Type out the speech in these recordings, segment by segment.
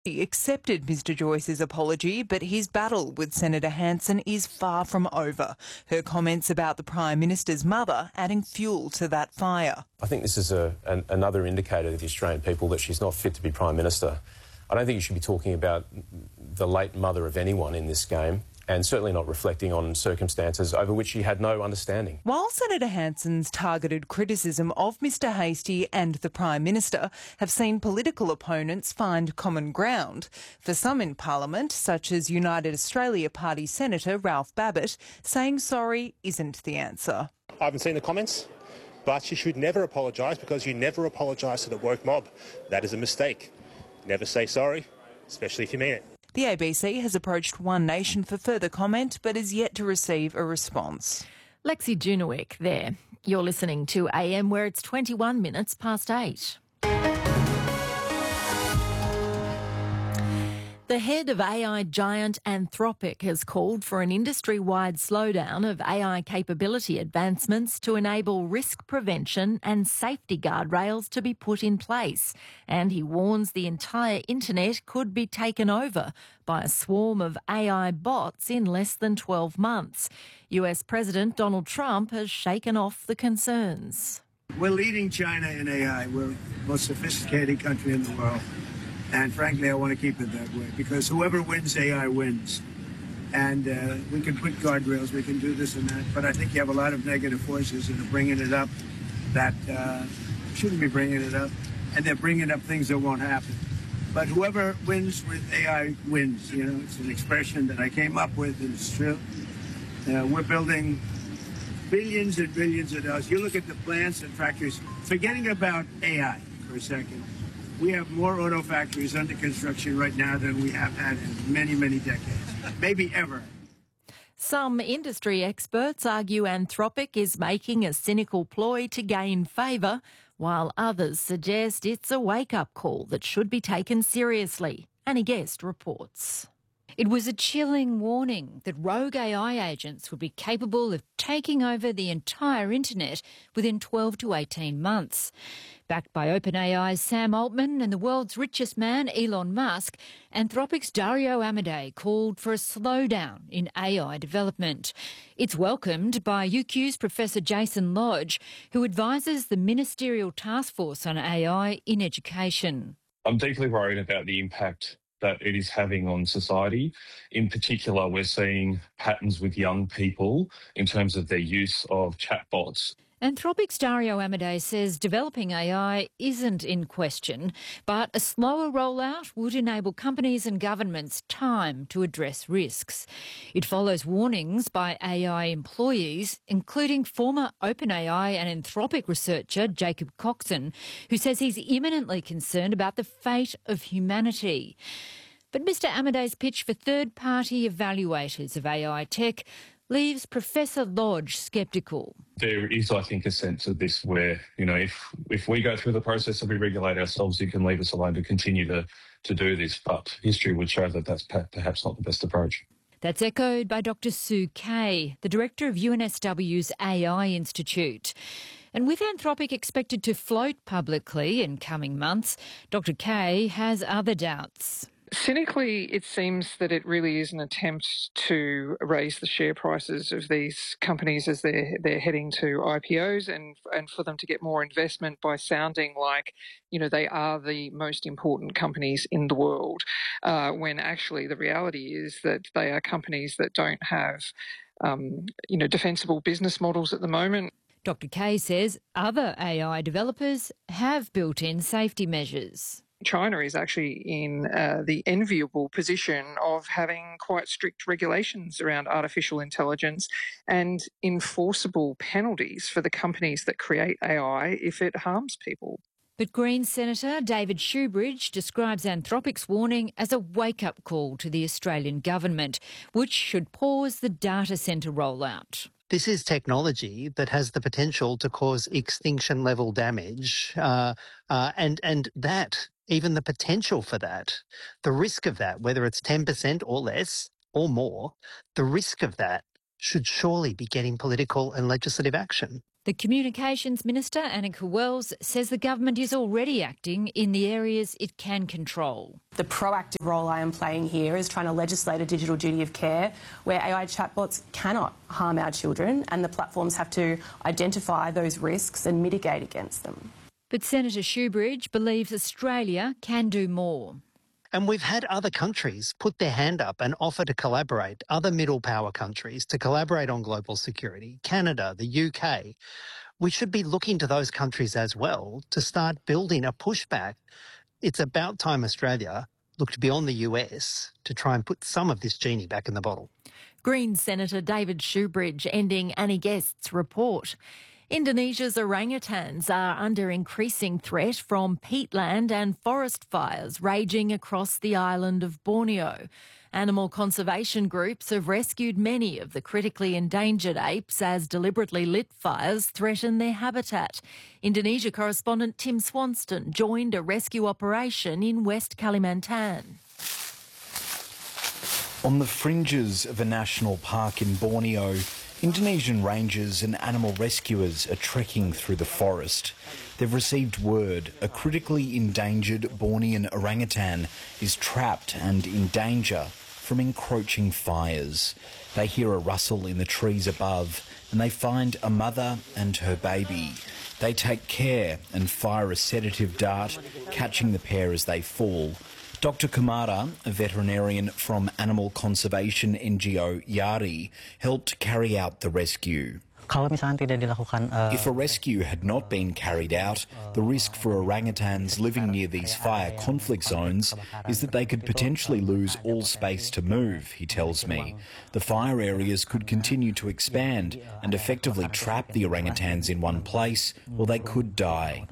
He accepted Mr Joyce's apology, but his battle with Senator Hanson is far from over. Her comments about the Prime Minister's mother adding fuel to that fire. I think this is another indicator to the Australian people that she's not fit to be Prime Minister. I don't think you should be talking about the late mother of anyone in this game, and certainly not reflecting on circumstances over which she had no understanding. While Senator Hanson's targeted criticism of Mr Hastie and the Prime Minister have seen political opponents find common ground, for some in Parliament, such as United Australia Party Senator Ralph Babbitt, saying sorry isn't the answer. I haven't seen the comments, but you should never apologise, because you never apologise to the woke mob. That is a mistake. Never say sorry, especially if you mean it. The ABC has approached One Nation for further comment, but is yet to receive a response. Lexi Junowick there. You're listening to AM, where it's 21 minutes past 8. The head of AI giant Anthropic has called for an industry-wide slowdown of AI capability advancements to enable risk prevention and safety guardrails to be put in place. And he warns the entire internet could be taken over by a swarm of AI bots in less than 12 months. US President Donald Trump has shaken off the concerns. We're leading China in AI. We're the most sophisticated country in the world. And frankly, I want to keep it that way, because whoever wins AI wins. And we can put guardrails, we can do this and that, but I think you have a lot of negative forces that are bringing it up that shouldn't be bringing it up, and they're bringing up things that won't happen. But whoever wins with AI wins. You know, it's an expression that I came up with, and it's true. We're building billions and billions of dollars. You look at the plants and factories, forgetting about AI for a second. We have more auto factories under construction right now than we have had in many, many decades, maybe ever. Some industry experts argue Anthropic is making a cynical ploy to gain favour, while others suggest it's a wake-up call that should be taken seriously. Annie Guest reports. It was a chilling warning that rogue AI agents would be capable of taking over the entire internet within 12 to 18 months. Backed by OpenAI's Sam Altman and the world's richest man, Elon Musk, Anthropic's Dario Amodei called for a slowdown in AI development. It's welcomed by UQ's Professor Jason Lodge, who advises the Ministerial Task Force on AI in Education. I'm deeply worried about the impact that it is having on society. In particular, we're seeing patterns with young people in terms of their use of chatbots. Anthropic's Dario Amodei says developing AI isn't in question, but a slower rollout would enable companies and governments time to address risks. It follows warnings by AI employees, including former OpenAI and Anthropic researcher Jacob Coxon, who says he's imminently concerned about the fate of humanity. But Mr Amodei's pitch for third-party evaluators of AI tech leaves Professor Lodge sceptical. There is, I think, a sense of this where, if we go through the process and we regulate ourselves, you can leave us alone to continue to do this. But history would show that that's perhaps not the best approach. That's echoed by Dr Sue Kay, the director of UNSW's AI Institute. And with Anthropic expected to float publicly in coming months, Dr Kay has other doubts. Cynically, it seems that it really is an attempt to raise the share prices of these companies as they're heading to IPOs and for them to get more investment by sounding like, they are the most important companies in the world, when actually the reality is that they are companies that don't have, defensible business models at the moment. Dr Kay says other AI developers have built-in safety measures. China is actually in the enviable position of having quite strict regulations around artificial intelligence and enforceable penalties for the companies that create AI if it harms people. But Greens Senator David Shoebridge describes Anthropic's warning as a wake-up call to the Australian government, which should pause the data centre rollout. This is technology that has the potential to cause extinction-level damage, and that, even the potential for that, the risk of that, whether it's 10% or less or more, the risk of that should surely be getting political and legislative action. The Communications Minister, Annika Wells, says the government is already acting in the areas it can control. The proactive role I am playing here is trying to legislate a digital duty of care where AI chatbots cannot harm our children, and the platforms have to identify those risks and mitigate against them. But Senator Shoebridge believes Australia can do more. And we've had other countries put their hand up and offer to collaborate, other middle power countries to collaborate on global security, Canada, the UK. We should be looking to those countries as well to start building a pushback. It's about time Australia looked beyond the US to try and put some of this genie back in the bottle. Greens Senator David Shoebridge ending Annie Guest's report. Indonesia's orangutans are under increasing threat from peatland and forest fires raging across the island of Borneo. Animal conservation groups have rescued many of the critically endangered apes as deliberately lit fires threaten their habitat. Indonesia correspondent Tim Swanston joined a rescue operation in West Kalimantan. On the fringes of a national park in Borneo, Indonesian rangers and animal rescuers are trekking through the forest. They've received word a critically endangered Bornean orangutan is trapped and in danger from encroaching fires. They hear a rustle in the trees above and they find a mother and her baby. They take care and fire a sedative dart, catching the pair as they fall. Dr. Kumara, a veterinarian from animal conservation NGO Yari, helped carry out the rescue. If a rescue had not been carried out, the risk for orangutans living near these fire conflict zones is that they could potentially lose all space to move, he tells me. The fire areas could continue to expand and effectively trap the orangutans in one place, or they could die.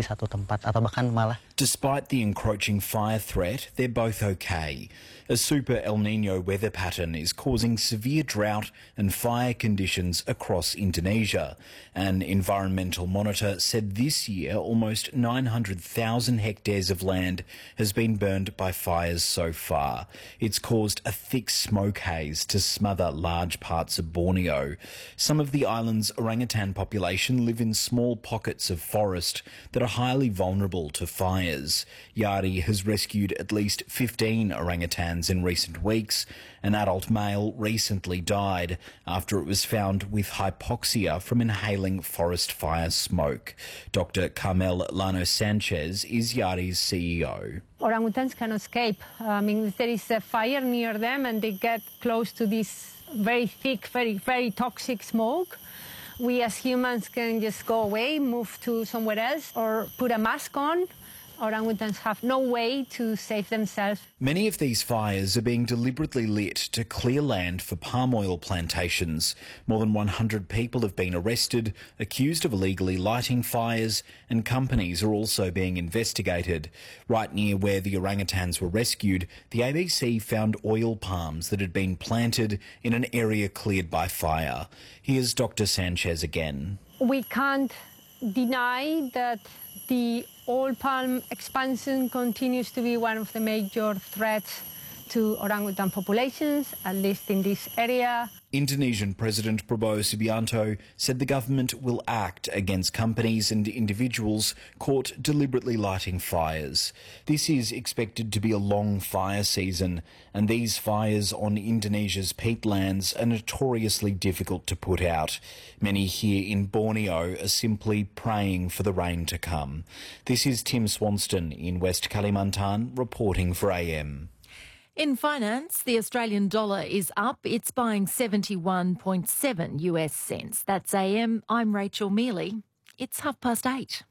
Despite the encroaching fire threat, they're both okay. A super El Niño weather pattern is causing severe drought and fire conditions across Indonesia. An environmental monitor said this year almost 900,000 hectares of land has been burned by fires so far. It's caused a thick smoke haze to smother large parts of Borneo. Some of the island's orangutan population live in small pockets of forest that are highly vulnerable to fires. Yari has rescued at least 15 orangutans in recent weeks. An adult male recently died after it was found with hypoxia from inhaling forest fire smoke. Dr. Carmel Llano Sanchez is Yari's CEO. Orangutans can escape. If there is a fire near them and they get close to this very thick, very toxic smoke, we as humans can just go away, move to somewhere else, or put a mask on. Orangutans have no way to save themselves. Many of these fires are being deliberately lit to clear land for palm oil plantations. More than 100 people have been arrested, accused of illegally lighting fires, and companies are also being investigated. Right near where the orangutans were rescued, the ABC found oil palms that had been planted in an area cleared by fire. Here's Dr. Sanchez again. We can't deny that the oil palm expansion continues to be one of the major threats to orangutan populations, at least in this area. Indonesian President Prabowo Subianto said the government will act against companies and individuals caught deliberately lighting fires. This is expected to be a long fire season, and these fires on Indonesia's peatlands are notoriously difficult to put out. Many here in Borneo are simply praying for the rain to come. This is Tim Swanston in West Kalimantan reporting for AM. In finance, the Australian dollar is up. It's buying 71.7 US cents. That's AM. I'm Rachel Mealy. It's 8:30.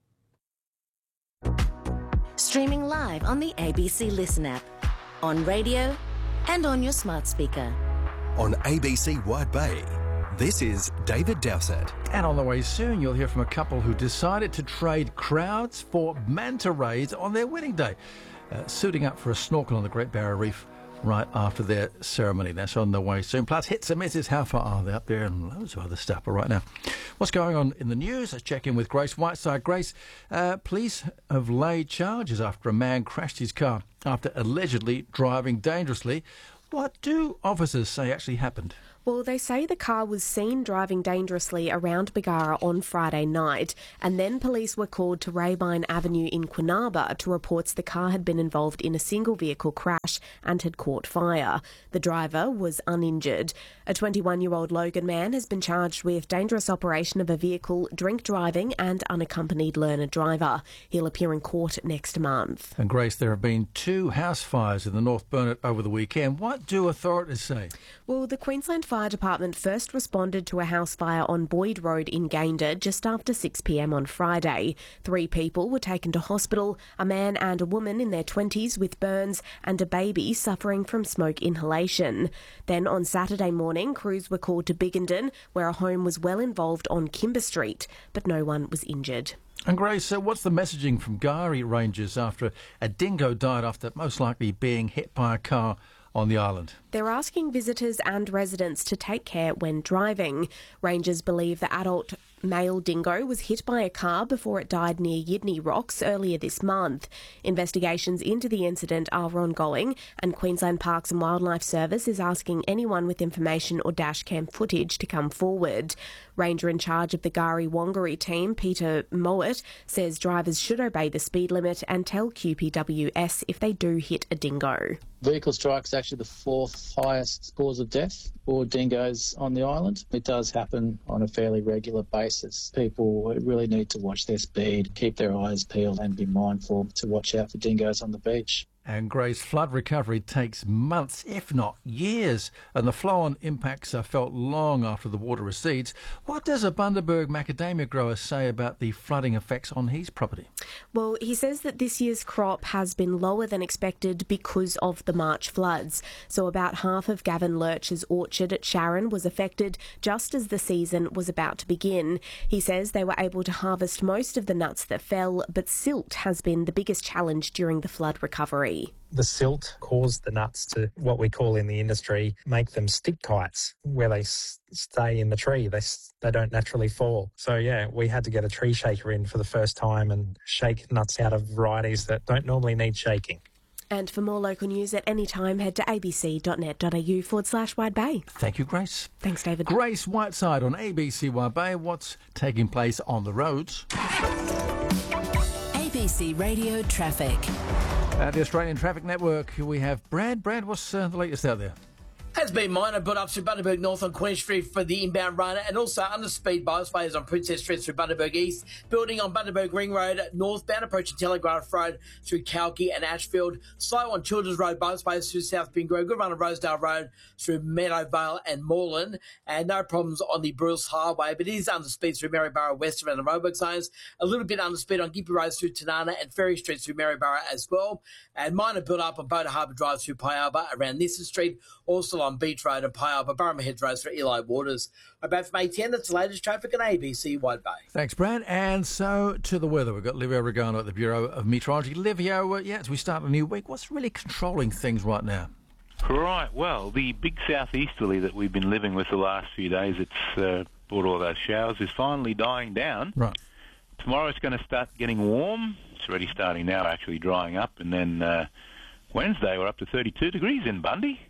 Streaming live on the ABC Listen app, on radio and on your smart speaker. On ABC Wide Bay, this is David Dowsett. And on the way soon, you'll hear from a couple who decided to trade crowds for manta rays on their wedding day. Suiting up for a snorkel on the Great Barrier Reef right after their ceremony. That's on the way soon. Plus, hits and misses, how far are they up there, and loads of other stuff. But right now, what's going on in the news? Let's check in with Grace Whiteside. Grace, police have laid charges after a man crashed his car after allegedly driving dangerously. What do officers say actually happened? Well, they say the car was seen driving dangerously around Bargara on Friday night, and then police were called to Rabine Avenue in Quinaba to reports the car had been involved in a single vehicle crash and had caught fire. The driver was uninjured. A 21-year-old Logan man has been charged with dangerous operation of a vehicle, drink driving and unaccompanied learner driver. He'll appear in court next month. And Grace, there have been 2 house fires in the North Burnett over the weekend. What do authorities say? Well, the Queensland Fire Department first responded to a house fire on Boyd Road in Gayndah just after 6 p.m. on Friday. 3 people were taken to hospital, a man and a woman in their 20s with burns and a baby suffering from smoke inhalation. Then on Saturday morning, crews were called to Biggenden, where a home was well involved on Kimber Street, but no one was injured. And Grace, what's the messaging from Gari Rangers after a dingo died after most likely being hit by a car on the island? They're asking visitors and residents to take care when driving. Rangers believe the adult male dingo was hit by a car before it died near Yidney Rocks earlier this month. Investigations into the incident are ongoing, and Queensland Parks and Wildlife Service is asking anyone with information or dashcam footage to come forward. Ranger in charge of the Gari Wangari team, Peter Mowat, says drivers should obey the speed limit and tell QPWS if they do hit a dingo. Vehicle strike is actually the 4th highest cause of death for dingoes on the island. It does happen on a fairly regular basis. People really need to watch their speed, keep their eyes peeled and be mindful to watch out for dingoes on the beach. And Grace, flood recovery takes months, if not years, and the flow-on impacts are felt long after the water recedes. What does a Bundaberg macadamia grower say about the flooding effects on his property? Well, he says that this year's crop has been lower than expected because of the March floods. So about half of Gavin Lurch's orchard at Sharon was affected just as the season was about to begin. He says they were able to harvest most of the nuts that fell, but silt has been the biggest challenge during the flood recovery. The silt caused the nuts to, what we call in the industry, make them stick kites, where they stay in the tree. They don't naturally fall. So, yeah, we had to get a tree shaker in for the first time and shake nuts out of varieties that don't normally need shaking. And for more local news at any time, head to abc.net.au/Wide Bay. Thank you, Grace. Thanks, David. Grace Whiteside on ABC Wide Bay. What's taking place on the roads? ABC Radio Traffic. At the Australian Traffic Network, we have Brad. Brad, what's the latest out there? Has been minor build-up through Bundaberg North on Queen Street for the inbound runner, and also under speed bypass on Princess Street through Bundaberg East, building on Bundaberg Ring Road northbound, approaching Telegraph Road through Kalki and Ashfield, slow on Children's Road bypass through South Bingrove, good run on Rosedale Road through Meadowvale and Moreland, and no problems on the Bruce Highway, but it is under speed through Maryborough West around the roadwork zones, a little bit under speed on Gippy Road through Tanana and Ferry Street through Maryborough as well, and minor build-up on Boda Harbour Drive through Piaba around Nissen Street, also on Beach Road and Piaba, Burma Heads Road through Eli Waters. About from A10, that's the latest traffic on ABC Wide Bay. Thanks, Brad. And so to the weather. We've got Livio Regano at the Bureau of Meteorology. Livio, as we start a new week, what's really controlling things right now? Right, well, the big southeasterly that we've been living with the last few days, it's brought all those showers, is finally dying down. Right. Tomorrow it's going to start getting warm. It's already starting now, actually drying up. And then Wednesday we're up to 32 degrees in Bundy.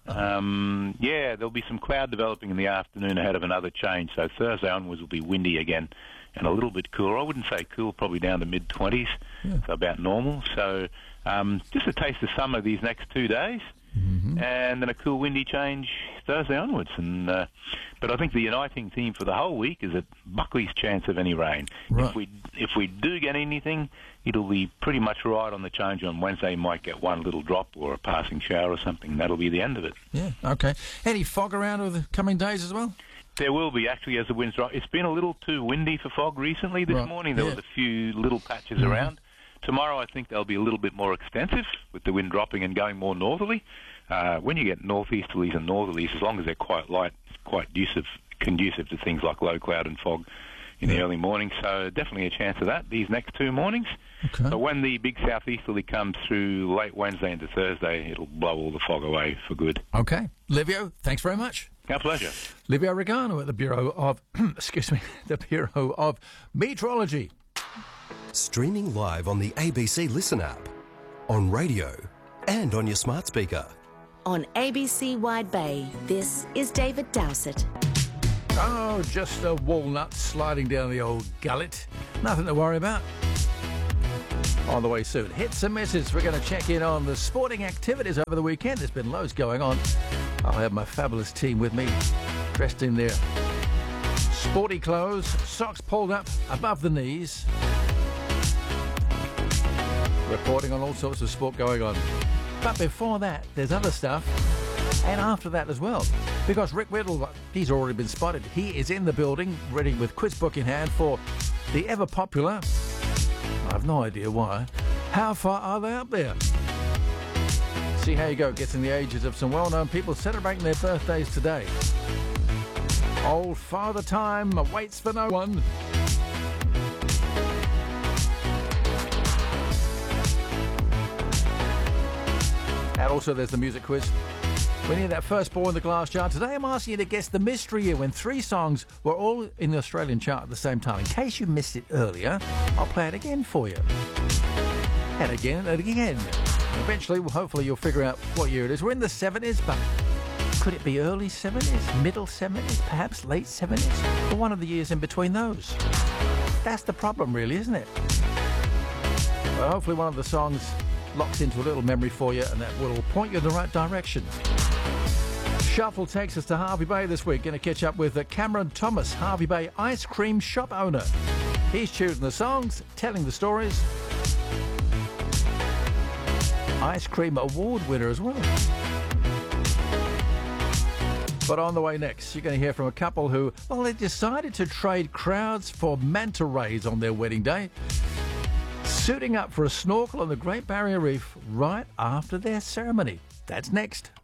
Yeah, there'll be some cloud developing in the afternoon ahead of another change. So Thursday onwards will be windy again and a little bit cooler. I wouldn't say cool, probably down to mid-20s, so about normal. So just a taste of summer these next 2 days. And then a cool windy change Thursday onwards. And but I think the uniting theme for the whole week is that Buckley's chance of any rain. Right. If we do get anything, it'll be pretty much right on the change on Wednesday. Might get one little drop or a passing shower or something. That'll be the end of it. Yeah, okay. Any fog around over the coming days as well? There will be, actually, as the winds rise. It's been a little too windy for fog recently. This morning there was a few little patches around. Tomorrow I think they'll be a little bit more extensive with the wind dropping and going more northerly. When you get northeasterlies and northerlies, as long as they're quite light, it's quite conducive to things like low cloud and fog in the early morning. So definitely a chance of that these next 2 mornings. Okay. So when the big southeasterly comes through late Wednesday into Thursday, it'll blow all the fog away for good. Okay. Livio, thanks very much. Our pleasure. Livio Regano at the Bureau of, the Bureau of Meteorology. Streaming live on the ABC Listen app, on radio and on your smart speaker. On ABC Wide Bay, this is David Dowsett. Oh, just a walnut sliding down the old gullet. Nothing to worry about. On the way soon. Hits and misses. We're going to check in on the sporting activities over the weekend. There's been loads going on. I'll have my fabulous team with me, dressed in their sporty clothes, socks pulled up above the knees, reporting on all sorts of sport going on. But before that, there's other stuff, and after that as well. Because Rick Whittle, he's already been spotted. He is in the building, ready with quiz book in hand for the ever-popular, I have no idea why, How Far Are They Up There? See how you go, getting the ages of some well-known people celebrating their birthdays today. Old Father Time waits for no one. And also there's the music quiz. We need that first ball in the glass jar. Today I'm asking you to guess the mystery year when 3 songs were all in the Australian chart at the same time. In case you missed it earlier, I'll play it again for you. And again and again. Eventually, hopefully you'll figure out what year it is. We're in the 70s, but could it be early 70s, middle 70s, perhaps late 70s, or one of the years in between those? That's the problem, really, isn't it? Well, hopefully one of the songs locks into a little memory for you, and that will point you in the right direction. Shuffle takes us to Hervey Bay this week. Going to catch up with Cameron Thomas, Hervey Bay ice cream shop owner. He's choosing the songs, telling the stories. Ice cream award winner as well. But on the way next, you're going to hear from a couple who, well, they decided to trade crowds for manta rays on their wedding day, suiting up for a snorkel on the Great Barrier Reef right after their ceremony. That's next.